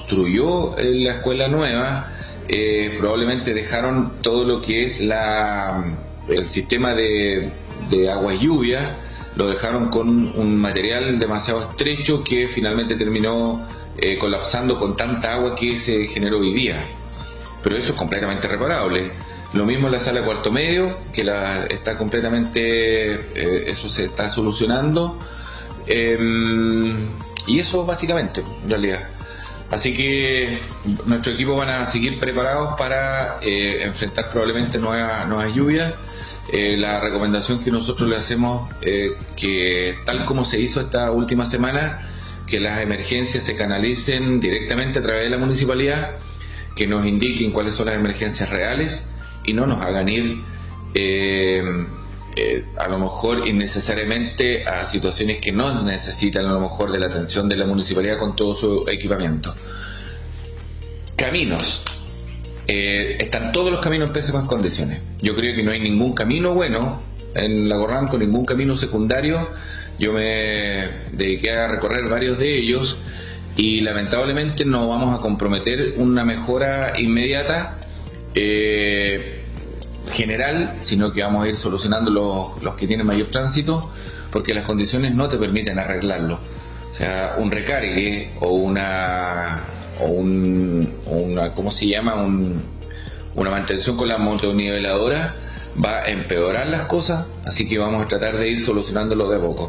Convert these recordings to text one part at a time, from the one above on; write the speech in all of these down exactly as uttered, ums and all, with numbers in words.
construyó la escuela nueva, eh, probablemente dejaron todo lo que es la, el sistema de, de agua y lluvia, lo dejaron con un material demasiado estrecho que finalmente terminó eh, colapsando con tanta agua que se generó hoy día. Pero eso es completamente reparable. Lo mismo en la sala cuarto medio, que la, está completamente, eh, eso se está solucionando. Eh, y eso básicamente, en realidad. Así que nuestro equipo van a seguir preparados para eh, enfrentar probablemente nuevas, nuevas lluvias. Eh, la recomendación que nosotros le hacemos, eh, que tal como se hizo esta última semana, que las emergencias se canalicen directamente a través de la municipalidad, que nos indiquen cuáles son las emergencias reales y no nos hagan ir eh, eh, a lo mejor innecesariamente a situaciones que no necesitan a lo mejor de la atención de la municipalidad con todo su equipamiento. Caminos. Eh, están todos los caminos en pésimas condiciones. Yo creo que no hay ningún camino bueno en Lago Ranco, ningún camino secundario. Yo me dediqué a recorrer varios de ellos y lamentablemente no vamos a comprometer una mejora inmediata eh, general, sino que vamos a ir solucionando los, los que tienen mayor tránsito, porque las condiciones no te permiten arreglarlo. O sea, un recargue o una o un, una ¿cómo se llama? Un, una mantención con la motoniveladora va a empeorar las cosas, así que vamos a tratar de ir solucionándolo de a poco.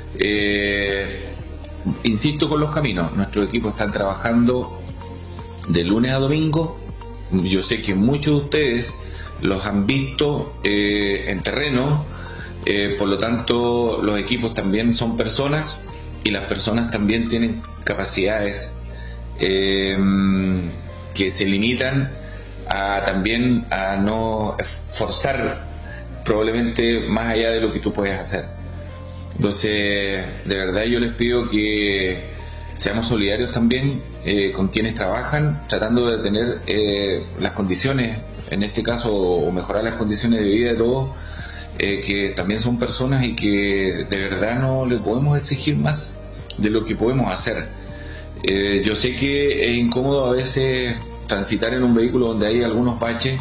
Eh, insisto con los caminos, nuestros equipos están trabajando de lunes a domingo. Yo sé que muchos de ustedes los han visto eh, en terreno, eh, por lo tanto los equipos también son personas y las personas también tienen capacidades eh, que se limitan a también a no forzar probablemente más allá de lo que tú puedes hacer. Entonces, de verdad yo les pido que seamos solidarios también eh, con quienes trabajan, tratando de tener eh, las condiciones, en este caso, o mejorar las condiciones de vida de todos, eh, que también son personas y que de verdad no les podemos exigir más de lo que podemos hacer. Eh, yo sé que es incómodo a veces transitar en un vehículo donde hay algunos baches,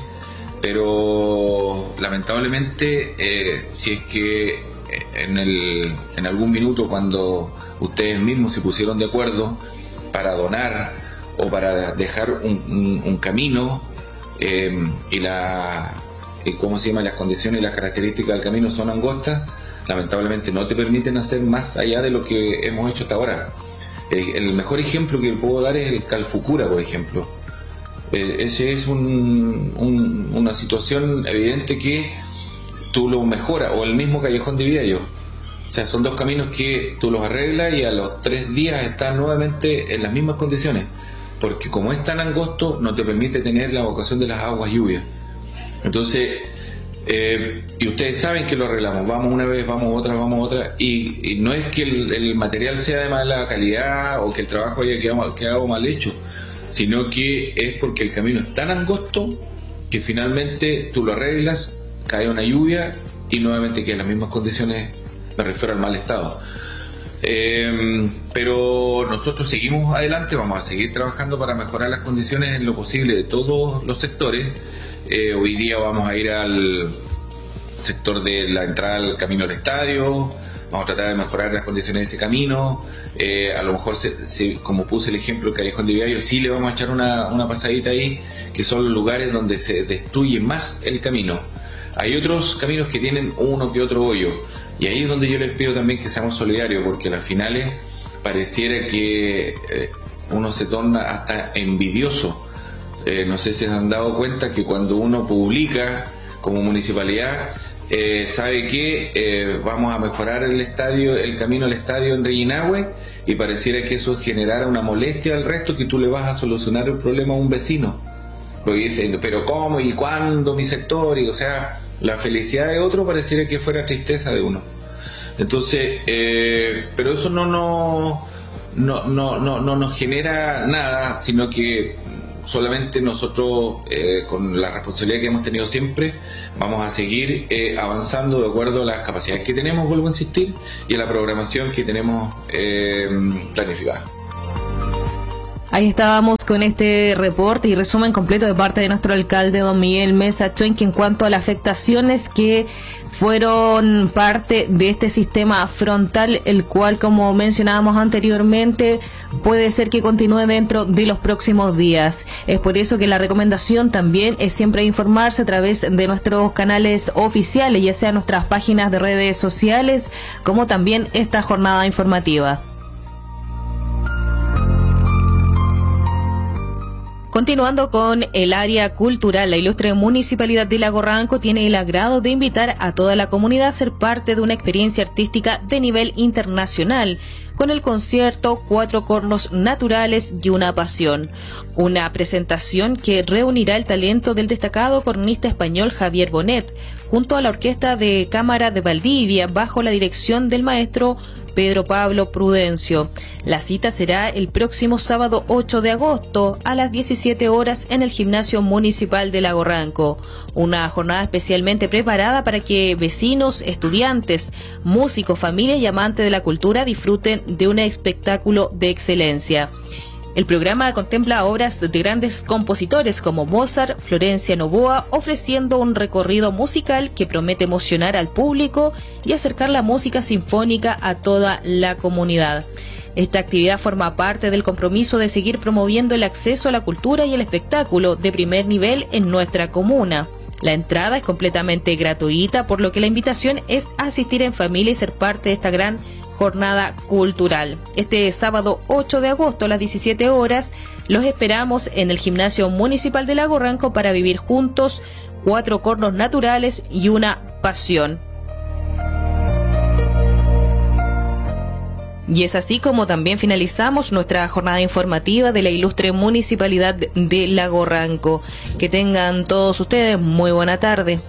pero lamentablemente eh, si es que en, el, en algún minuto cuando ustedes mismos se pusieron de acuerdo para donar o para dejar un, un, un camino eh, y la y cómo se llama, las condiciones y las características del camino son angostas, lamentablemente no te permiten hacer más allá de lo que hemos hecho hasta ahora. El, el mejor ejemplo que puedo dar es el Calfucura, por ejemplo. Eh, ese es un, un, una situación evidente que tú lo mejoras, o el mismo Callejón de Viallo. O sea, son dos caminos que tú los arreglas y a los tres días están nuevamente en las mismas condiciones, porque como es tan angosto no te permite tener la evacuación de las aguas lluvias. Entonces, eh, y ustedes saben que lo arreglamos, vamos una vez, vamos otra, vamos otra, y, y no es que el, el material sea de mala calidad o que el trabajo haya quedado, quedado mal hecho, sino que es porque el camino es tan angosto que finalmente tú lo arreglas, cae una lluvia y nuevamente quedan las mismas condiciones, me refiero al mal estado. Eh, pero nosotros seguimos adelante, vamos a seguir trabajando para mejorar las condiciones en lo posible de todos los sectores. Eh, hoy día vamos a ir al sector de la entrada al camino al estadio, vamos a tratar de mejorar las condiciones de ese camino. Eh, a lo mejor, se, se, como puse el ejemplo del Callejón de Viallo, sí le vamos a echar una, una pasadita ahí, que son los lugares donde se destruye más el camino. Hay otros caminos que tienen uno que otro hoyo, y ahí es donde yo les pido también que seamos solidarios, porque a las finales pareciera que eh, uno se torna hasta envidioso. Eh, no sé si se han dado cuenta que cuando uno publica como municipalidad, eh, sabe que eh, vamos a mejorar el estadio, el camino al estadio en Reguinahue, y pareciera que eso generara una molestia al resto, que tú le vas a solucionar el problema a un vecino. Porque dicen, pero ¿cómo y cuándo mi sector? Y, o sea, la felicidad de otro pareciera que fuera tristeza de uno. Entonces, eh, pero eso no, no, no, no, no, no nos genera nada, sino que solamente nosotros, eh, con la responsabilidad que hemos tenido siempre, vamos a seguir eh, avanzando de acuerdo a las capacidades que tenemos, vuelvo a insistir, y a la programación que tenemos eh, planificada. Ahí estábamos con este reporte y resumen completo de parte de nuestro alcalde, don Miguel Mesa Chuenqui, en cuanto a las afectaciones que fueron parte de este sistema frontal, el cual, como mencionábamos anteriormente, puede ser que continúe dentro de los próximos días. Es por eso que la recomendación también es siempre informarse a través de nuestros canales oficiales, ya sea nuestras páginas de redes sociales, como también esta jornada informativa. Continuando con el área cultural, la ilustre Municipalidad de Lago Ranco tiene el agrado de invitar a toda la comunidad a ser parte de una experiencia artística de nivel internacional, con el concierto Cuatro Cornos Naturales y una Pasión, una presentación que reunirá el talento del destacado cornista español Javier Bonet, junto a la Orquesta de Cámara de Valdivia, bajo la dirección del maestro Pedro Pablo Prudencio. La cita será el próximo sábado ocho de agosto a las diecisiete horas en el Gimnasio Municipal de Lago Ranco. Una jornada especialmente preparada para que vecinos, estudiantes, músicos, familias y amantes de la cultura disfruten de un espectáculo de excelencia. El programa contempla obras de grandes compositores como Mozart, Florencia Novoa, ofreciendo un recorrido musical que promete emocionar al público y acercar la música sinfónica a toda la comunidad. Esta actividad forma parte del compromiso de seguir promoviendo el acceso a la cultura y el espectáculo de primer nivel en nuestra comuna. La entrada es completamente gratuita, por lo que la invitación es asistir en familia y ser parte de esta gran jornada cultural. Este sábado ocho de agosto a las diecisiete horas los esperamos en el Gimnasio Municipal de Lago Ranco para vivir juntos Cuatro Cornos Naturales y una Pasión. Y es así como también finalizamos nuestra jornada informativa de la ilustre Municipalidad de Lago Ranco. Que tengan todos ustedes muy buena tarde.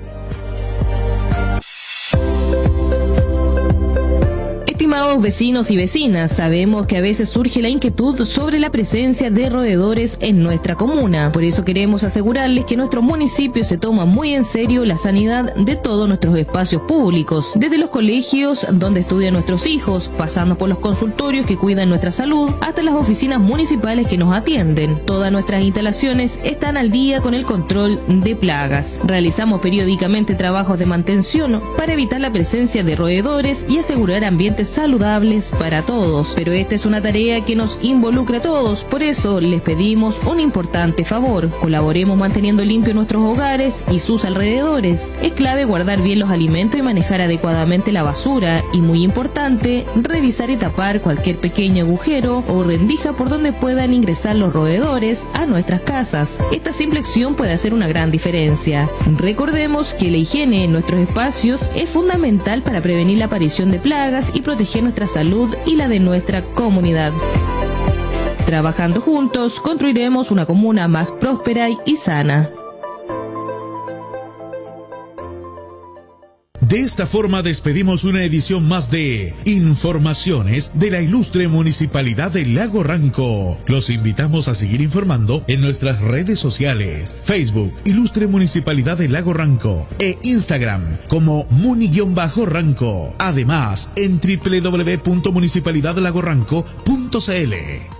Estimados vecinos y vecinas, sabemos que a veces surge la inquietud sobre la presencia de roedores en nuestra comuna. Por eso queremos asegurarles que nuestro municipio se toma muy en serio la sanidad de todos nuestros espacios públicos, desde los colegios donde estudian nuestros hijos, pasando por los consultorios que cuidan nuestra salud, hasta las oficinas municipales que nos atienden. Todas nuestras instalaciones están al día con el control de plagas. Realizamos periódicamente trabajos de mantención para evitar la presencia de roedores y asegurar ambientes saludables para todos, pero esta es una tarea que nos involucra a todos. Por eso les pedimos un importante favor: colaboremos manteniendo limpios nuestros hogares y sus alrededores. Es clave guardar bien los alimentos y manejar adecuadamente la basura, y muy importante, revisar y tapar cualquier pequeño agujero o rendija por donde puedan ingresar los roedores a nuestras casas. Esta simple acción puede hacer una gran diferencia. Recordemos que la higiene en nuestros espacios es fundamental para prevenir la aparición de plagas y proteger nuestra salud y la de nuestra comunidad. Trabajando juntos, construiremos una comuna más próspera y sana. De esta forma despedimos una edición más de Informaciones de la ilustre Municipalidad de Lago Ranco. Los invitamos a seguir informando en nuestras redes sociales: Facebook, Ilustre Municipalidad de Lago Ranco, e Instagram como Muni-Ranco. Además, en doble u doble u doble u punto municipalidad lago ranco punto c l.